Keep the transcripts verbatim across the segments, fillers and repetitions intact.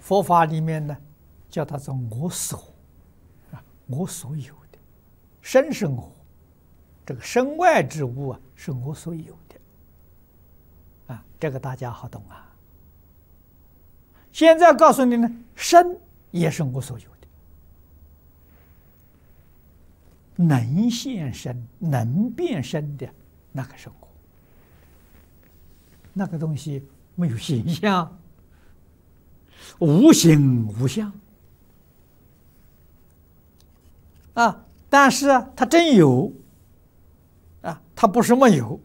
佛法里面呢，叫它做我所啊，我所有的身是我，这个身外之物啊，是我所有的啊，这个大家好懂啊。现在告诉你呢，身也是我所有的，能现身、能变身的那个是我，那个东西没有形象。无形无相啊，但是啊，它真有啊，它不是没有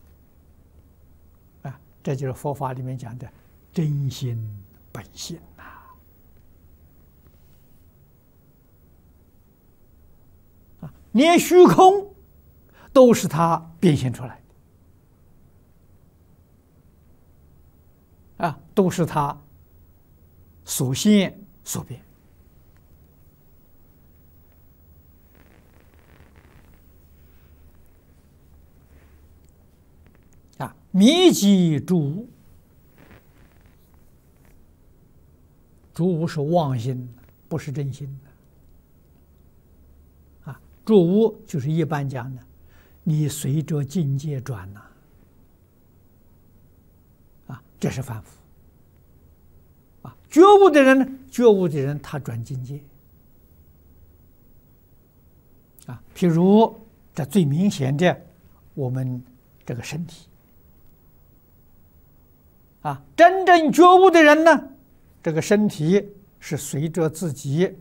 啊，这就是佛法里面讲的真心本性呐啊，连虚空都是它变现出来的啊，都是它所现所变啊，密集诸无，诸无是妄心，不是真心的啊。诸无就是一般讲的，你随着境界转呐啊，这是凡夫。啊，觉悟的人呢？觉悟的人他转境界啊。譬如这最明显的，我们这个身体啊，真正觉悟的人呢，这个身体是随着自己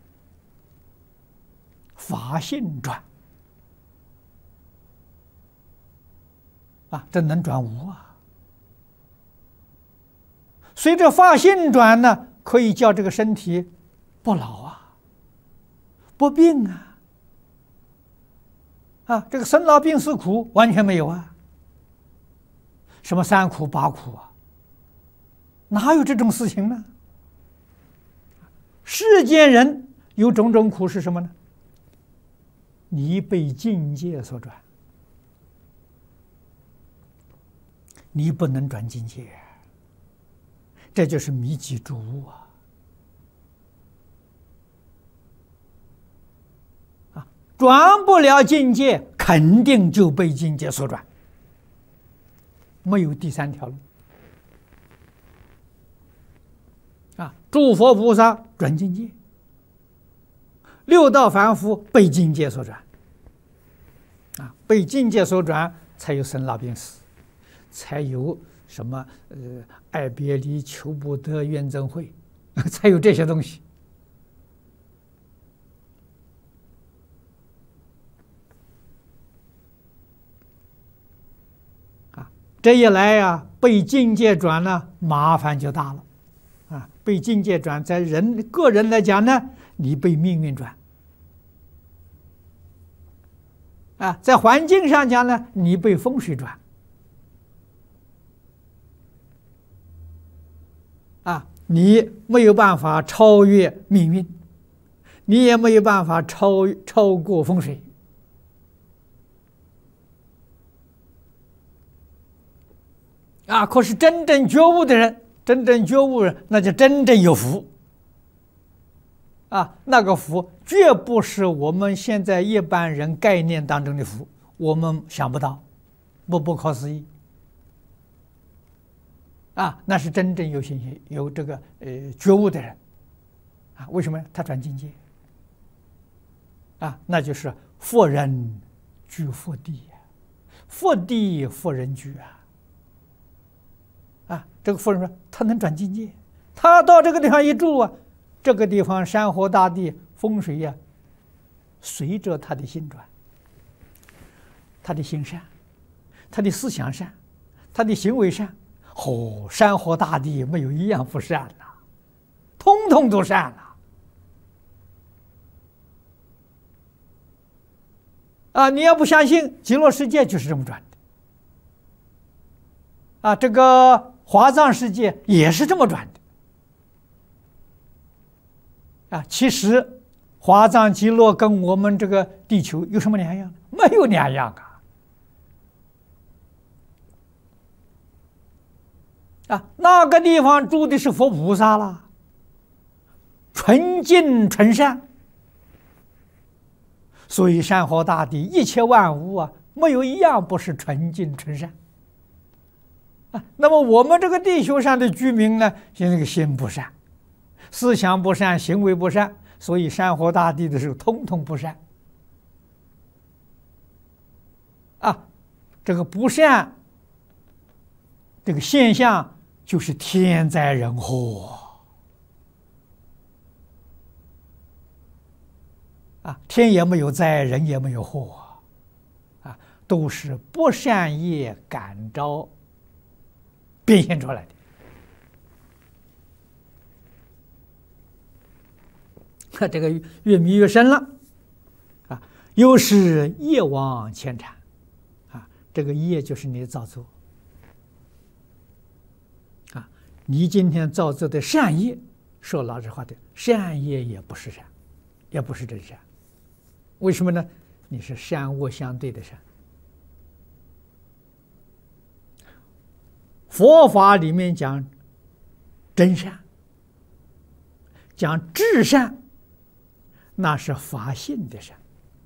法性转啊，这能转无啊。随着法性转呢，可以叫这个身体不老啊，不病啊，啊，这个生老病死苦完全没有啊，什么三苦八苦啊，哪有这种事情呢？世间人有种种苦是什么呢？你被境界所转，你不能转境界。这就是密集诸无啊！啊，转不了境界，肯定就被境界所转，没有第三条路。啊，诸佛菩萨转境界，六道凡夫被境界所转，啊，被境界所转，才有生老病死，才有什么呃爱别离、求不得、怨憎会，才有这些东西。啊，这一来呀，被境界转了，麻烦就大了。啊，被境界转，在人个人来讲呢，你被命运转；啊，在环境上讲呢，你被风水转。啊，你没有办法超越命运，你也没有办法超超过风水。啊，可是真正觉悟的人，真正觉悟人，那就真正有福。啊，那个福绝不是我们现在一般人概念当中的福，我们想不到，不不可思议。啊，那是真正有信心、有这个呃觉悟的人，啊，为什么他转境界？啊，那就是佛人居佛地，佛地佛人居啊。啊，这个佛人说他能转境界，他到这个地方一住啊，这个地方山河大地、风水呀、啊，随着他的心转，他的心善，他的思想善，他的行为善。哦，山河大地没有一样不善了，通通都善了。啊，你要不相信，极乐世界就是这么转的。啊，这个华藏世界也是这么转的。啊，其实华藏极乐跟我们这个地球有什么两样？没有两样啊。啊，那个地方住的是佛菩萨啦， 纯净纯善。所以山河大地一切万物啊，没有一样不是纯净纯善啊。那么我们这个地球上的居民呢，现在这个心不善，思想不善，行为不善，所以山河大地的时候通通不善啊。这个不善这个现象就是天灾人祸啊，天也没有灾，人也没有祸啊，都是不善业感召变现出来的。这个越迷越深了啊！又是业往牵缠啊，这个业就是你的造作啊。你今天造作的善业，说老实话的，善业也不是善，也不是真善。为什么呢？你是善恶相对的善。佛法里面讲真善，讲至善，那是法性的善。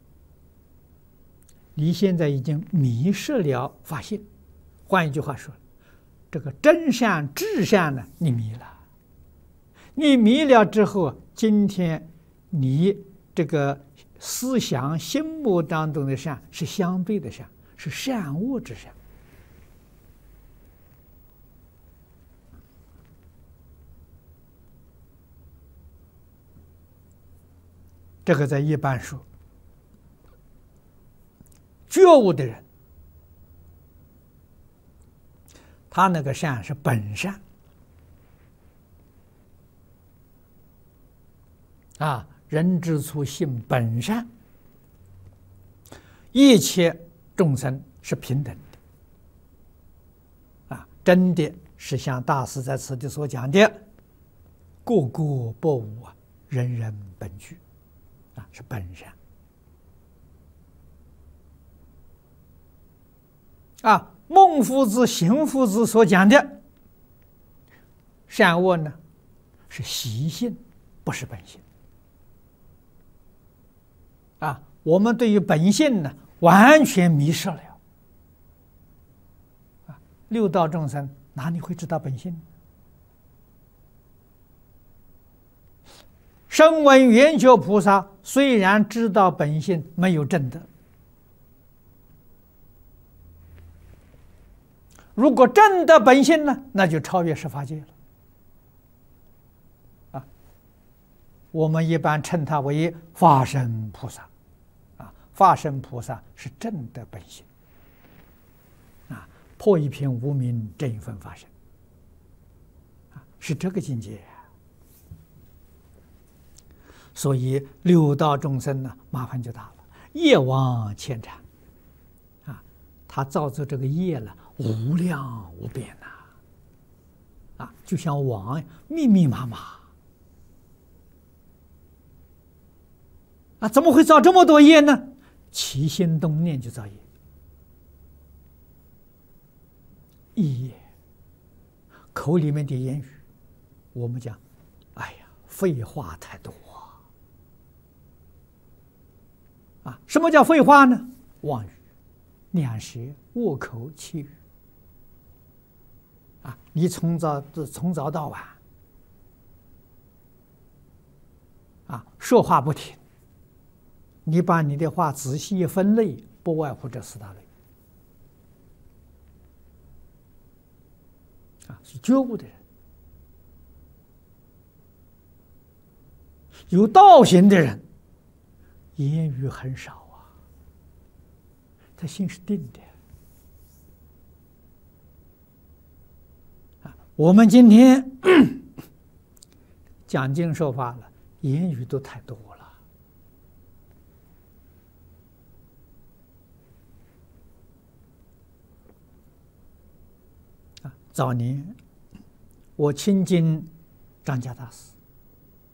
你现在已经迷失了法性，换一句话说，这个真善至善呢，你迷了。你迷了之后，今天你这个思想心目当中的善是相对的善，是善恶之善。这个在一般说，觉悟的人，他那个善是本善啊，人之初性本善，一切众生是平等的啊，真的是像大师在此地所讲的，个个不无啊，人人本具啊，是本善啊。孟夫子、邢夫子所讲的善恶呢，是习性，不是本性啊。我们对于本性呢，完全迷失了啊。六道众生哪里会知道本性呢？声闻缘觉菩萨虽然知道本性，没有证得。如果证得本性呢，那就超越十法界了啊。我们一般称他为法身菩萨啊，法身菩萨是证得本性啊，破一片无明，证一分法身啊，是这个境界。所以六道众生呢，麻烦就大了，业往牵缠啊，他造作这个业了，无量无边呐，啊，就像网密密麻麻啊，怎么会造这么多业呢？起心动念就造业，意业，口里面的言语，我们讲，哎呀，废话太多。啊，什么叫废话呢？妄语、两舌、恶口、绮语。啊，你从早从早到晚，啊，说话不停。你把你的话仔细一分类，不外乎这四大类。啊，是觉悟的人，有道行的人。言语很少啊，他心是定的啊。我们今天讲经说法了，言语都太多了啊。早年我亲近张家大师